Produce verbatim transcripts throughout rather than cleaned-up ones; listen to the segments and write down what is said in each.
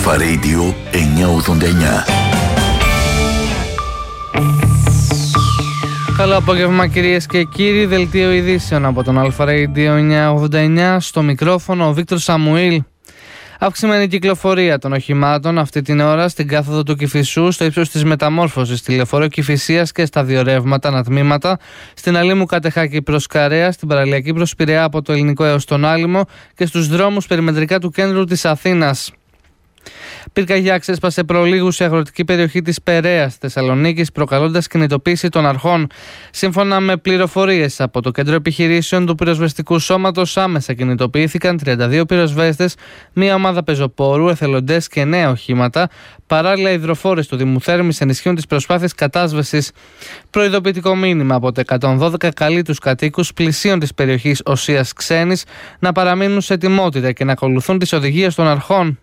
Αλφα Radio εννιακόσια ογδόντα εννιά. Καλό απόγευμα κυρίες και κύριοι, δελτίο ειδήσεων από τον Αλφα Radio εννιακόσια ογδόντα εννιά, στο μικρόφωνο ο Βίκτορ Σαμουήλ. Αυξημένη κυκλοφορία των οχημάτων αυτή την ώρα στην κάθοδο του Κηφισού, στο ύψος της μεταμόρφωσης στη λεωφορείο Κηφισίας και στα δύο ρεύματα ανατμήματα, στην Αλήμου Κατεχάκη προς Καρέα, στην παραλιακή προς Πειραιά από το Ελληνικό έως τον Άλυμο και στους δρόμους περιμετρικά του κέντρου της Αθήνας. Πυρκαγιά ξέσπασε προλίγου σε αγροτική περιοχή της Περαίας, Θεσσαλονίκης, προκαλώντας κινητοποίηση των αρχών. Σύμφωνα με πληροφορίες από το Κέντρο Επιχειρήσεων του Πυροσβεστικού Σώματος, άμεσα κινητοποιήθηκαν τριάντα δύο πυροσβέστες, μία ομάδα πεζοπόρου, εθελοντές και νέα οχήματα. Παράλληλα, οι υδροφόρες του Δήμου Θέρμης ενισχύουν τις προσπάθειες κατάσβεσης. Προειδοποιητικό μήνυμα από το εκατόν δώδεκα καλεί τους κατοίκους πλησίων της περιοχής Οσίας Ξένης να παραμείνουν σε ετοιμότητα και να ακολουθούν τις οδηγίες των αρχών.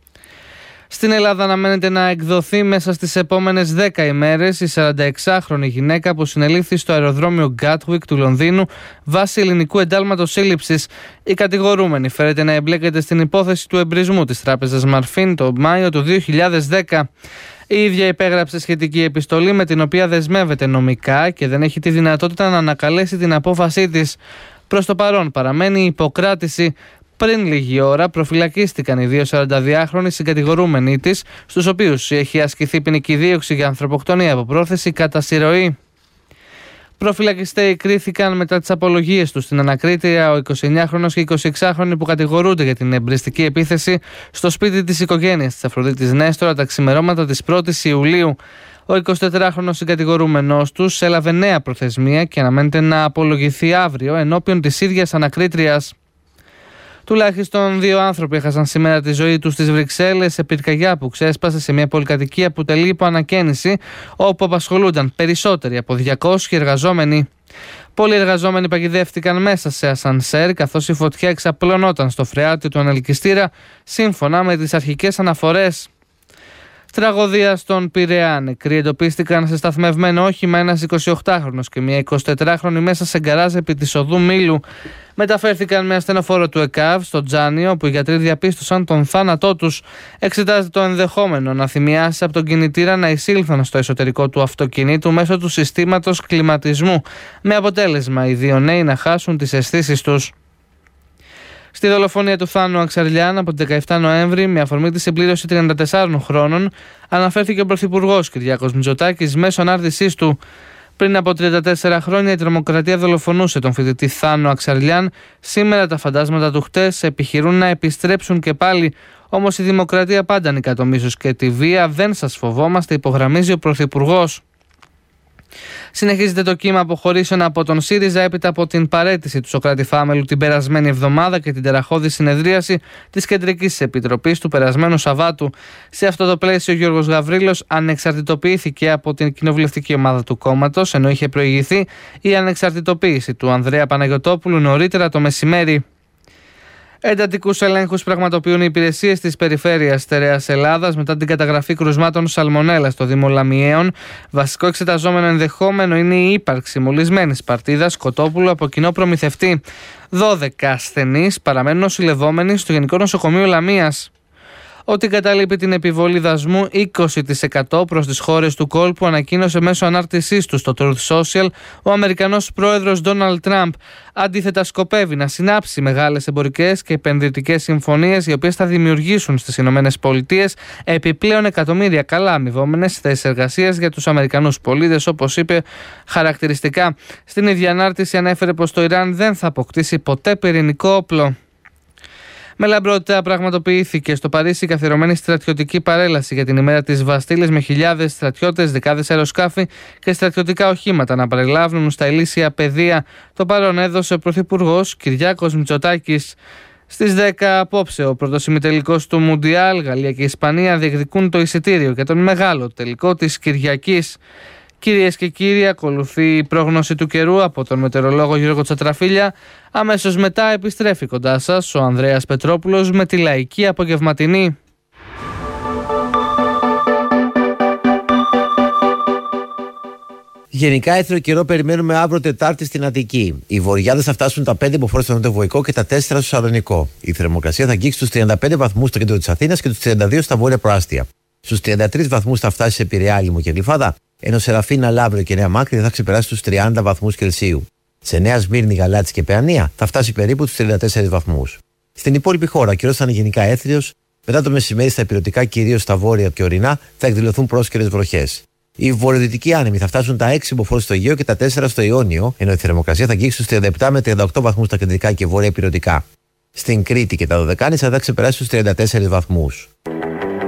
Στην Ελλάδα αναμένεται να εκδοθεί μέσα στις επόμενες δέκα ημέρες η σαρανταεξάχρονη γυναίκα που συνελήφθη στο αεροδρόμιο Gatwick του Λονδίνου βάσει ελληνικού εντάλματος σύλληψης. Η κατηγορούμενη φέρεται να εμπλέκεται στην υπόθεση του εμπρισμού της τράπεζας Μαρφίν το Μάιο του δύο χιλιάδες δέκα. Η ίδια υπέγραψε σχετική επιστολή με την οποία δεσμεύεται νομικά και δεν έχει τη δυνατότητα να ανακαλέσει την απόφασή της. Προς το παρόν παραμένει η υποκράτηση. Πριν λίγη ώρα προφυλακίστηκαν οι δύο σαρανταδυάχρονοι συγκατηγορούμενοι της, στους οποίους έχει ασκηθεί ποινική δίωξη για ανθρωποκτονία από πρόθεση κατά συρροή. Προφυλακιστέοι κρίθηκαν μετά τις απολογίες τους στην ανακρίτρια ο εικοσιεννιάχρονος και εικοσιεξάχρονοι που κατηγορούνται για την εμπριστική επίθεση στο σπίτι της οικογένειας της Αφροδίτης Νέστορα τα ξημερώματα της πρώτης Ιουλίου. Ο εικοσιτετράχρονος συγκατηγορούμενος τους έλαβε νέα προθεσμία και αναμένεται να απολογηθεί αύριο ενώπιον της ίδιας ανακρίτριας. Τουλάχιστον δύο άνθρωποι έχασαν σήμερα τη ζωή τους στις Βρυξέλλες σε πυρκαγιά που ξέσπασε σε μια πολυκατοικία που τελεί υπό ανακαίνιση, όπου απασχολούνταν περισσότεροι από διακόσιοι εργαζόμενοι. Πολλοί εργαζόμενοι παγιδεύτηκαν μέσα σε ασανσέρ, καθώς η φωτιά εξαπλωνόταν στο φρεάτιο του ανελκυστήρα, σύμφωνα με τις αρχικές αναφορές. Τραγωδία στον Πειραιά. Νεκροί εντοπίστηκαν σε σταθμευμένο όχημα ένας εικοσιοκτάχρονος και μια εικοσιτετράχρονη μέσα σε γκαράζ επί της οδού Μήλου. Μεταφέρθηκαν με ασθενοφόρο του ΕΚΑΒ στο Τζάνιο, όπου οι γιατροί διαπίστωσαν τον θάνατό τους. Εξετάζεται το ενδεχόμενο να θυμιάσει από τον κινητήρα να εισήλθαν στο εσωτερικό του αυτοκινήτου μέσω του συστήματος κλιματισμού, με αποτέλεσμα οι δύο νέοι να χάσουν τις αισθήσεις τους. Στη δολοφονία του Θάνου Αξαρλιάν από την δεκαεφτά Νοέμβρη, με αφορμή τη συμπλήρωση τριάντα τεσσάρων χρόνων, αναφέρθηκε ο Πρωθυπουργός Κυριάκος Μητσοτάκης μέσω ανάρτησής του. Πριν από τριάντα τέσσερα χρόνια η τρομοκρατία δολοφονούσε τον φοιτητή Θάνο Αξαρλιάν. Σήμερα τα φαντάσματα του χτες επιχειρούν να επιστρέψουν και πάλι. Όμως η δημοκρατία πάντα νικά το μίσος και τη βία. Δεν σας φοβόμαστε, υπογραμμίζει ο Πρωθυπουργός. Συνεχίζεται το κύμα αποχωρήσεων από τον ΣΥΡΙΖΑ έπειτα από την παραίτηση του Σωκράτη Φάμελου την περασμένη εβδομάδα και την τεραχώδη συνεδρίαση της Κεντρικής Επιτροπής του περασμένου Σαββάτου. Σε αυτό το πλαίσιο, ο Γιώργος Γαβρίλος ανεξαρτητοποιήθηκε από την κοινοβουλευτική ομάδα του κόμματος, ενώ είχε προηγηθεί η ανεξαρτητοποίηση του Ανδρέα Παναγιωτόπουλου νωρίτερα το μεσημέρι. Εντατικούς ελέγχους πραγματοποιούν οι υπηρεσίες της Περιφέρειας Στερεάς Ελλάδας μετά την καταγραφή κρουσμάτων σαλμονέλα στο Δήμο Λαμιαίων. Βασικό εξεταζόμενο ενδεχόμενο είναι η ύπαρξη μολυσμένης παρτίδας κοτόπουλου από κοινό προμηθευτή. δώδεκα ασθενείς παραμένουν νοσηλευόμενοι στο Γενικό Νοσοκομείο Λαμίας. Ότι καταλείπει την επιβολή δασμού είκοσι τοις εκατό προς τις χώρες του κόλπου, ανακοίνωσε μέσω ανάρτησής του στο Truth Social ο Αμερικανός πρόεδρος Ντόναλντ Τραμπ. Αντίθετα, σκοπεύει να συνάψει μεγάλες εμπορικές και επενδυτικές συμφωνίες, οι οποίες θα δημιουργήσουν στις ΗΠΑ επιπλέον εκατομμύρια καλά αμοιβόμενες θέσεις εργασίας για τους Αμερικανούς πολίτες, όπως είπε χαρακτηριστικά. Στην ίδια ανάρτηση ανέφερε πως το Ιράν δεν θα αποκτήσει ποτέ πυρηνικό όπλο. Με λαμπρότητα πραγματοποιήθηκε στο Παρίσι η καθιερωμένη στρατιωτική παρέλαση για την ημέρα της Βαστίλης, με χιλιάδες στρατιώτες, δεκάδες αεροσκάφη και στρατιωτικά οχήματα να παρελάβουν στα ηλίσια πεδία. Το παρόν έδωσε ο Πρωθυπουργός Κυριάκος Μητσοτάκης. Στις δέκα απόψε ο πρώτος ημιτελικός του Μουντιάλ, Γαλλία και Ισπανία διεκδικούν το εισιτήριο για τον μεγάλο τελικό της Κυριακής. Κυρίες και κύριοι, ακολουθεί η πρόγνωση του καιρού από τον μετεωρολόγο Γιώργο Τσατραφίλια. Αμέσως μετά επιστρέφει κοντά σας ο Ανδρέας Πετρόπουλος με τη λαϊκή απογευματινή. Γενικά, έθριο καιρό περιμένουμε αύριο Τετάρτη στην Αττική. Οι βορειάδες θα φτάσουν τα πέντε μποφόρ στο νοτιοβοϊκό και τα τέσσερα στο Σαλονικό. Η θερμοκρασία θα αγγίξει στους τριάντα πέντε βαθμούς στο κέντρο της Αθήνας και τους τριάντα δύο στα βόρεια προάστια. Στους τριάντα τρεις βαθμούς θα φτάσει σε Πειραιά, Λίμνο και Γλυφάδα, ενώ σε Ραφίνα, Λαύριο και Νέα Μάκρη θα ξεπεράσει τους τριάντα βαθμούς Κελσίου. Σε Νέα Σμύρνη, Γαλάτσι και Παιανία θα φτάσει περίπου τους τριάντα τέσσερις βαθμούς. Στην υπόλοιπη χώρα, ο καιρός θα είναι γενικά έθριος. Μετά το μεσημέρι, στα ηπειρωτικά, κυρίως στα βόρεια και ορεινά, θα εκδηλωθούν πρόσκαιρες βροχές. Οι βορειοδυτικοί άνεμοι θα φτάσουν τα έξι μποφόρ στο Αιγαίο και τα τέσσερα στο Ιόνιο, ενώ η θερμοκρασία θα αγγίξει στους τριάντα επτά με τριάντα οκτώ βαθμούς στα κεντρικά και βόρεια ηπειρωτικά. Στην Κρήτη και τα Δωδεκάνησα θα ξεπεράσει τους τριάντα τέσσερις βαθμούς.